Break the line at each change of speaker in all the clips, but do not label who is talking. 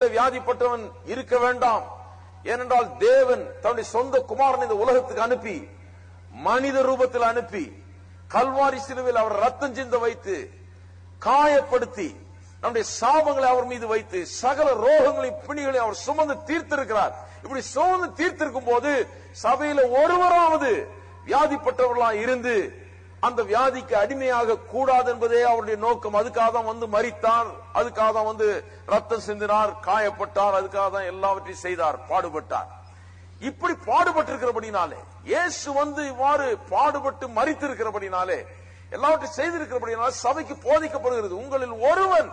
வியாதிப்பட்டவன் இருக்க வேண்டாம். ஏனென்றால் தேவன் தன்னுடைய சொந்த குமாரன் இந்த உலகத்துக்கு அனுப்பி, மனித ரூபத்தில் அனுப்பி, கல்வாரி சிலுவையில் அவர் ரத்தம் சிந்த வைத்து, காயப்படுத்தி, நம்முடைய சாபங்களை அவர் மீது வைத்து, சகல ரோகங்களையும் பிணிகளையும் அவர் சுமந்து தீர்த்திருக்கிறார். இப்படி சுமந்து தீர்த்திருக்கும் போது சபையில ஒருவராவது வியாதிப்பட்டவர்களா இருந்து அந்த வியாதிக்கு அடிமையாக கூடாது என்பதே அவருடைய நோக்கம். அதுக்காக தான் வந்து மரித்தார், அதுக்காக தான் வந்து ரத்தம் சிந்தினார், காயப்பட்டார், அதுக்காக தான் எல்லாவற்றையும் செய்தார், பாடுபட்டார். இப்படி பாடுபட்டிருக்கிறபடினாலே, இயேசு வந்து இவ்வாறு பாடுபட்டு மரித்திருக்கிறபடினாலே, எல்லாவற்றையும் செய்திருக்கிறபடினாலே சபைக்கு போதிக்கப்படுகிறது, உங்களில் ஒருவன்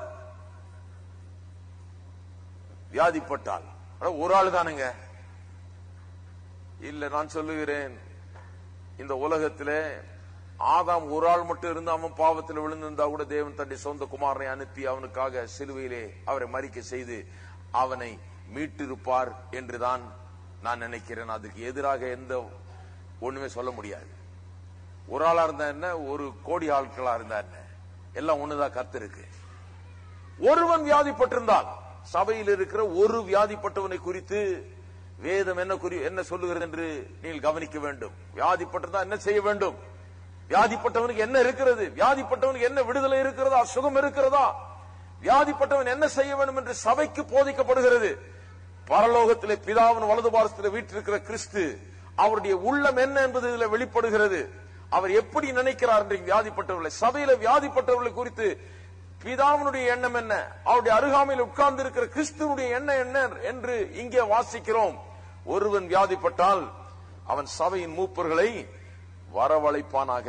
வியாதிப்பட்டால். ஒரு ஆள் தானுங்க இல்ல. நான் சொல்லுகிறேன், இந்த உலகத்திலே ஆதாம் ஒரு ஆள் மட்டும் இருந்து அவன் பாவத்தில் விழுந்திருந்தா கூட தேவன் தன்னுடைய சொந்த குமாரனை அனுப்பி அவனுக்காக சிலுவையிலே அவரை மரிக்க செய்து அவனை மீட்டிருப்பார் என்றுதான் நான் நினைக்கிறேன். அதுக்கு எதிராக எந்த ஒண்ணுமே சொல்ல முடியாது. ஒரு ஆளா இருந்தா என்ன, ஒரு கோடி ஆட்களா இருந்தா என்ன, எல்லாம் ஒண்ணுதான் கர்த்தருக்கு. ஒருவன் வியாதிப்பட்டிருந்தால், சபையில் இருக்கிற ஒரு வியாதிப்பட்டவனை குறித்து வேதம் என்ன சொல்லுகிறது என்று நீங்கள் கவனிக்க வேண்டும். வியாதிப்பட்டிருந்தா என்ன செய்ய வேண்டும், வியாதிப்பட்டவனுக்கு என்ன இருக்கிறது, வியாதிப்பட்டவனுக்கு என்ன விடுதலை இருக்கிறதா, சுகம் இருக்கிறதா, வியாதிப்பட்டவன் என்ன செய்ய வேண்டும் என்று சபைக்கு போதிக்கப்படுகிறது. பரலோகத்திலே பிதாவின் வலது பாரசத்தில் வீற்றிருக்கிற கிறிஸ்து, அவருடைய உள்ளம் என்ன என்பது இதில் வெளிப்படுகிறது. அவர் எப்படி நினைக்கிறார் என்று வியாதிப்பட்டவர்களை, சபையில வியாதிப்பட்டவர்களை குறித்து பிதாவினுடைய எண்ணம் என்ன, அவருடைய அருகாமையில் உட்கார்ந்து இருக்கிற கிறிஸ்துவனுடைய எண்ணம் என்ன என்று இங்கே வாசிக்கிறோம். ஒருவன் வியாதிப்பட்டால் அவன் சபையின் மூப்பர்களை வரவழைப்பானாக.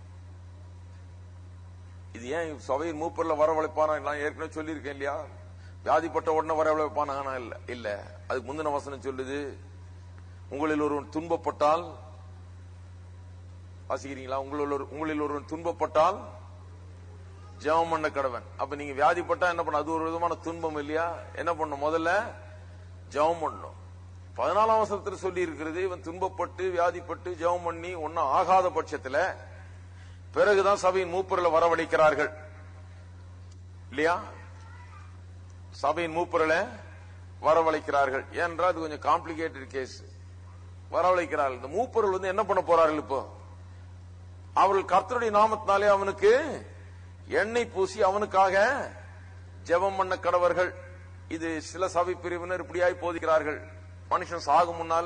இது ஏன் சபையின் மூப்பர்ல வரவழைப்பானாக, நான் ஏற்கனவே சொல்லியிருக்கேன் இல்லையா, வியாதிப்பட்ட உடனே வரவழைப்பானாக இல்ல. அதுக்கு முந்தின வசனம் சொல்லுது, உங்களில் ஒருவன் துன்பப்பட்டால், வாசிக்கிறீங்களா, உங்களில் ஒருவன் துன்பப்பட்டால் ஜெபம் பண்ண கடவன். அப்ப நீங்க வியாதிப்பட்டா என்ன பண்ண, அது ஒரு விதமான துன்பம் இல்லையா, என்ன பண்ணும், முதல்ல ஜெபம் பண்ணணும். 14ஆம் வசனத்தில் சொல்லி இருக்கிறது, இவன் துன்பப்பட்டு வியாதிப்பட்டு ஜெபம் பண்ணி ஒன்னும் ஆகாத பட்சத்துல பிறகுதான் சபையின் மூப்பர்களை வரவழைக்கிறார்கள் இல்லையா, சபையின் மூப்பர்களை வரவழைக்கிறார்கள். ஏனென்றால் அது கொஞ்சம் காம்ப்ளிகேட்டட் கேஸ். வரவழைக்கிறார்கள். இந்த மூப்பர்கள் வந்து என்ன பண்ண போறார்கள், இப்போ அவர்கள் கர்த்தருடைய நாமத்தினாலே அவனுக்கு எண்ணெய் பூசி அவனுக்காக ஜெபம் பண்ண கடவர்கள். இது சில சபை பிரிவினர் இப்படியாய் போதிக்கிறார்கள். மனுஷன் சாகும் முன்னால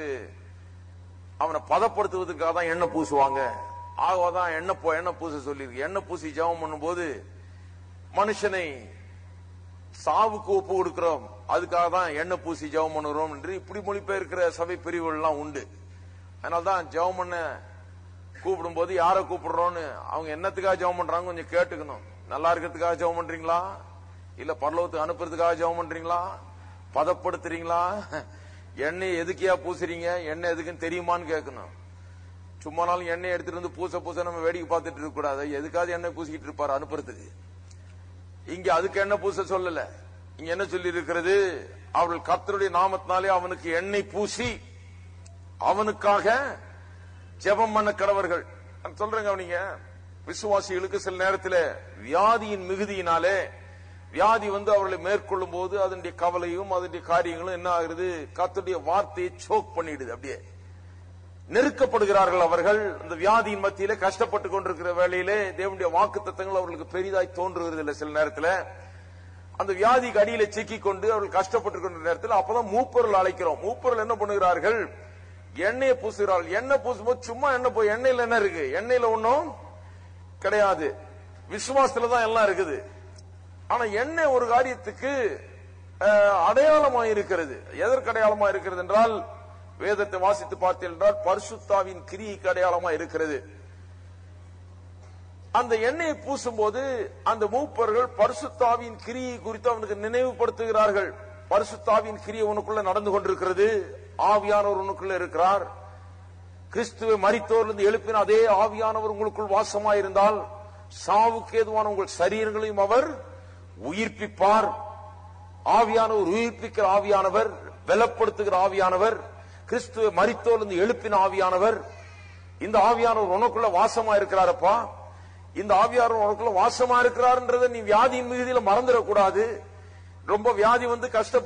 அவனை பதப்படுத்துவதற்காக தான் எண்ணெய் பூசுவாங்க. ஆகதான் எண்ணெய் பூச சொல்லியிருக்கு. எண்ணெய் பூசி ஜெபம் பண்ணும் போது மனுஷனை சாவுக்கு ஒப்பு கொடுக்கிறோம், அதுக்காக தான் எண்ணெய் பூசி ஜெபம் பண்ணுறோம் என்று இப்படி மொழிபெயர்க்கிற சபை பிரிவுகள் எல்லாம் உண்டு. அதனால்தான் ஜெபம் பண்ண கூப்பிடும் போது யாரை கூப்பிடுறோன்னு, அவங்க என்னத்துக்காக ஜெபம் பண்றாங்க கொஞ்சம் கேட்டுக்கணும். நல்லா இருக்கிறதுக்காக ஜெபம் பண்றீங்களா, இல்ல பரலோகத்துக்கு அனுப்புறதுக்காக ஜெபம் பண்றீங்களா, பதப்படுத்துறீங்களா, எண்ணெய் எதுக்கியா பூசுறீங்க, எண்ணெய் எதுக்குன்னு தெரியுமான்னு கேட்கணும். சும்மா நாளும் எண்ணெய் எடுத்துட்டு வந்து பூச நம்ம வேடிக்கை பார்த்துட்டு இருக்க கூடாது. எதுக்காவது எண்ணெய் பூசிக்கிட்டு இருப்பாரு அனுப்புறதுக்கு. இங்க அதுக்கு எண்ணெய் பூச சொல்லல. இங்க என்ன சொல்லி இருக்கிறது, அவர்கள் கர்த்தருடைய நாமத்தினாலே அவனுக்கு எண்ணெய் பூசி அவனுக்காக ஜெபம் பண்ண கடவர்கள். சொல்றேங்க, நீங்க விசுவாசிகளுக்கு சில நேரத்தில் வியாதியின் மிகுதியினாலே வியாதி வந்து அவர்களை மேற்கொள்ளும் போது அதனுடைய கவலையும் அதனுடைய காரியங்களும் என்ன ஆகுது, கர்த்தருடைய வார்த்தையை சோக் பண்ணிடுது. அப்படியே நெருக்கப்படுகிறார்கள் அவர்கள். அந்த வியாதியின் மத்தியிலே கஷ்டப்பட்டு கொண்டிருக்கிற வேளையிலே தேவனுடைய வாக்குத்தத்தங்கள் அவர்களுக்கு பெரிதாய் தோன்றுகிறது இல்லை. சில நேரத்தில் அந்த வியாதிக்கு அடியில சிக்கிக் கொண்டு அவர்கள் கஷ்டப்பட்டு கொண்டிருக்கிற நேரத்தில் அப்பதான் மூப்பர்கள் அழைக்கிறோம். மூப்பர்கள் என்ன பண்ணுகிறார்கள், எண்ணெயை பூசுகிறார்கள். எண்ணெய் பூசும்போது சும்மா எண்ணெய் போய் எண்ணெயில என்ன இருக்கு, எண்ணெயில ஒன்னும் கிடையாது, விசுவாசத்துல தான் எல்லாம் இருக்குது. ஆனா எண்ணெய் ஒரு காரியத்துக்கு அடையாளமா இருக்கிறது. எதற்கு அடையாளமா இருக்கிறது என்றால், வேதத்தை வாசித்து பார்த்தீர்கள் என்றால் பரிசுத்தாவின் கிரியைக்கு அடையாளமா இருக்கிறது. அந்த எண்ணெயை பூசும் போது அந்த மூப்பர்கள் பரிசுத்தாவின் கிரியை குறித்து அவனுக்கு நினைவுபடுத்துகிறார்கள். பரிசுத்தாவின் கிரியை உனக்குள்ள நடந்து கொண்டிருக்கிறது, ஆவியானவர் உனக்குள்ள இருக்கிறார். கிறிஸ்துவை மரித்தோரிலிருந்து எழுப்பின அதே ஆவியானவர் உங்களுக்குள் வாசமாயிருந்தால் சாவுக்கு ஏதுவான உங்கள் சரீரங்களையும் அவர் உயிர்ப்பிப்பார். ஆவியானவர் உயிர்ப்பிக்கிற ஆவியானவர், பலப்படுத்துகிற ஆவியானவர், கிறிஸ்துவை மரித்தோரிலிருந்து எழுப்பின ஆவியானவர். இந்த ஆவியானவர் உனக்குள்ள வாசமா இருக்கிறாரப்பா. இந்த ஆவியானவர் உனக்குள்ள வாசமா இருக்கிறார்ன்றதை நீ வியாதியின் மிகுதியில மறந்துடக்கூடாது. ரொம்ப வியாதி வந்து கஷ்டப்பட்டு